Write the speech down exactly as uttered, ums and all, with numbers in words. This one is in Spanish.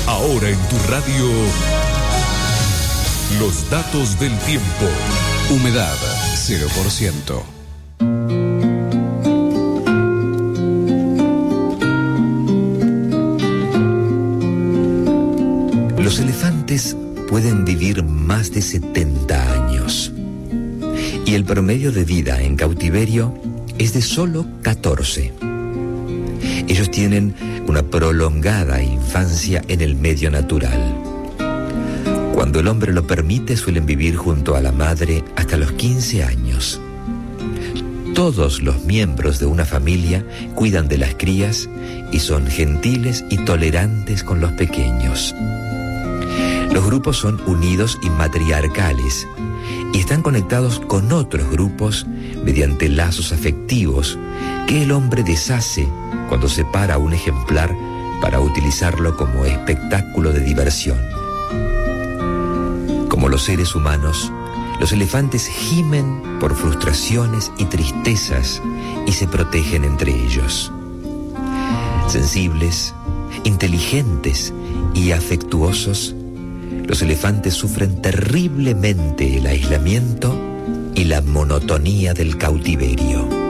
Ahora en tu radio, los datos del tiempo. Humedad, cero por ciento. Los elefantes pueden vivir más de setenta años. Y el promedio de vida en cautiverio es de solo catorce. Ellos tienen una prolongada infancia en el medio natural. Cuando el hombre lo permite, suelen vivir junto a la madre hasta los quince años. Todos los miembros de una familia cuidan de las crías y son gentiles y tolerantes con los pequeños. Los grupos son unidos y matriarcales y están conectados con otros grupos mediante lazos afectivos que el hombre deshace cuando separa a un ejemplar para utilizarlo como espectáculo de diversión. Como los seres humanos, los elefantes gimen por frustraciones y tristezas y se protegen entre ellos. Sensibles, inteligentes y afectuosos, los elefantes sufren terriblemente el aislamiento y la monotonía del cautiverio.